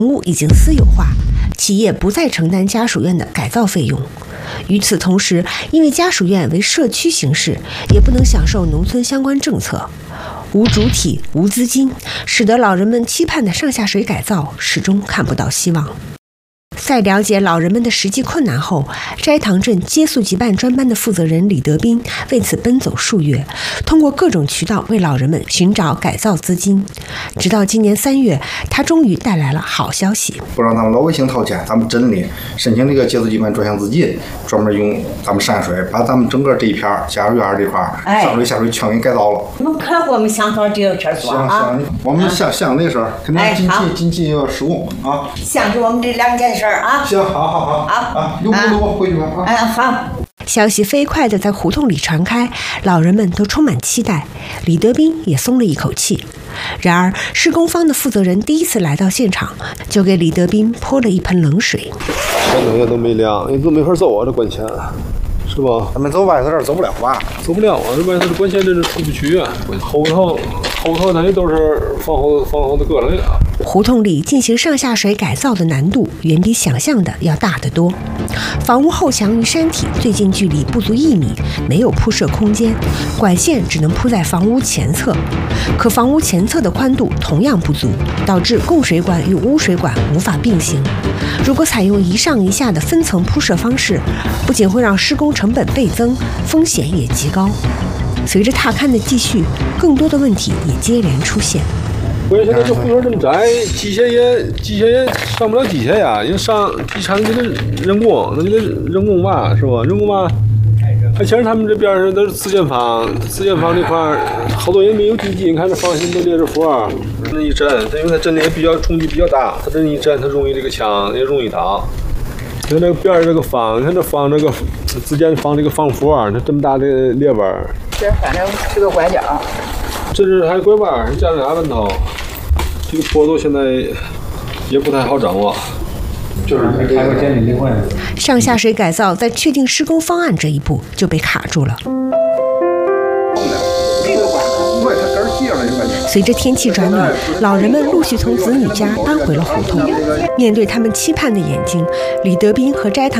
屋已经私有化，企业不再承担家属院的改造费用。与此同时，因为家属院为社区形式，也不能享受农村相关政策，无主体、无资金，使得老人们期盼的上下水改造始终看不到希望。在了解老人们的实际困难后，斋堂镇接宿急办专班的负责人李德斌为此奔走数月，通过各种渠道为老人们寻找改造资金。直到今年3月，他终于带来了好消息， 不让他们老百姓掏钱，咱们镇里申请这个接宿急办专项资金，专门用咱们山水把咱们整个这一片家属院这块上水下水全给改造了。 可给我们想到这个事儿做啊！ 行，我们想那事儿肯定尽尽要施工啊！ 想着我们这2件事儿啊！ 行，好啊！有功我回去吧啊！ 好。 消息飞快地在胡同里传开，老人们都充满期待，李德斌也松了一口气。然而，施工方的负责人第一次来到现场，就给李德斌泼了一盆冷水。 前2天都没亮，你都没法走啊，这管线，是吧？ 咱们走外头这儿走不了吧？ 走不了啊，这外头的管线真是出不去啊。后头那些都是防后的搁上的。 胡同里进行上下水改造的难度远比想象的要大得多。房屋后墙与山体最近距离不足1米，没有铺设空间，管线只能铺在房屋前侧，可房屋前侧的宽度同样不足，导致供水管与污水管无法并行。如果采用一上一下的分层铺设方式，不仅会让施工成本倍增，风险也极高。随着踏勘的继续，更多的问题也接连出现。 关键现在这胡同这么窄，机械也上不了机械呀，因为上地产就得人工，那就得人工挖是吧？人工挖。而且他们这边都是自建房这块好多人没有地基，你看这房型都列着幅，那一震，因为它震力也比较冲击比较大，它这一震它容易这个墙也容易倒。你看这个边儿这个房，你看这房这个自建房这个房幅啊，它这么大的裂纹。 这反正是个拐角。 这是还拐弯，加了2万头。这个坡度现在也不太好掌握， 就是开个监理定位。 上下水改造在确定施工方案这一步就被卡住了。随着天气转暖，老人们陆续从子女家搬回了胡同。面对他们期盼的眼睛，李德斌和斋堂